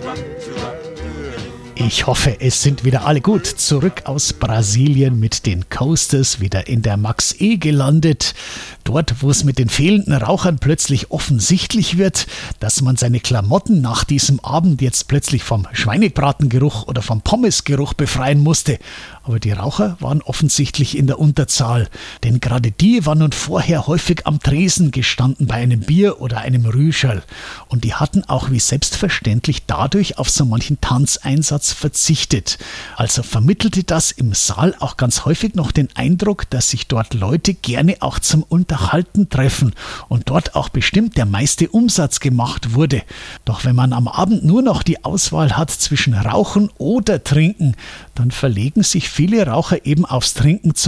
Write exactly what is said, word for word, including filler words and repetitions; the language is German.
Ich hoffe, es sind wieder alle gut zurück aus Brasilien mit den Coasters wieder in der Max E gelandet. Dort, wo es mit den fehlenden Rauchern plötzlich offensichtlich wird, dass man seine Klamotten nach diesem Abend jetzt plötzlich vom Schweinebratengeruch oder vom Pommesgeruch befreien musste. Aber die Raucher waren offensichtlich in der Unterzahl, denn gerade die waren nun vorher häufig am Tresen gestanden bei einem Bier oder einem Rüscherl. Und die hatten auch wie selbstverständlich dadurch auf so manchen Tanzeinsatz verzichtet. Also vermittelte das im Saal auch ganz häufig noch den Eindruck, dass sich dort Leute gerne auch zum Unterhalten treffen und dort auch bestimmt der meiste Umsatz gemacht wurde. Doch wenn man am Abend nur noch die Auswahl hat zwischen Rauchen oder Trinken, dann verlegen sich viele Raucher eben aufs Trinken zurück.